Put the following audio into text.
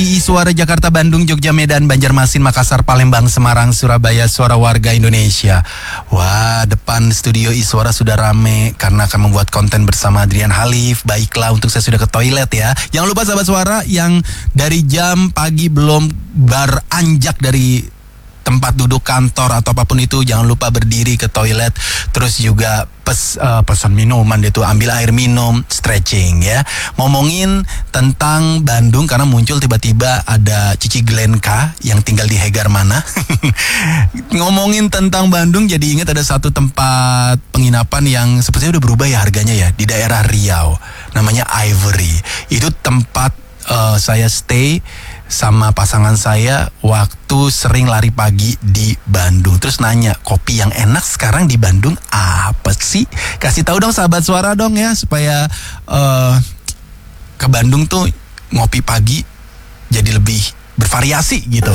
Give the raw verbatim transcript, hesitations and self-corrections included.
Suara Jakarta, Bandung, Jogja, Medan, Banjarmasin, Makassar, Palembang, Semarang, Surabaya, suara warga Indonesia. Wah, depan studio Iswara sudah rame karena akan membuat konten bersama Adrian Halif. Baiklah, untuk saya sudah ke toilet ya. Jangan lupa sahabat suara yang dari jam pagi belum beranjak dari tempat duduk kantor atau apapun itu, jangan lupa berdiri ke toilet. Terus juga pes, uh, pesan minuman itu, ambil air minum, stretching ya. Ngomongin tentang Bandung karena muncul tiba-tiba ada Cici Glenka yang tinggal di Hegar mana. Ngomongin tentang Bandung jadi ingat ada satu tempat penginapan yang sepertinya udah berubah ya harganya ya, di daerah Riau. Namanya Ivory. Itu tempat uh, saya stay sama pasangan saya waktu sering lari pagi di Bandung. Terus nanya, kopi yang enak sekarang di Bandung apa sih? Kasih tahu dong sahabat suara dong ya, supaya uh, ke Bandung tuh ngopi pagi jadi lebih bervariasi gitu.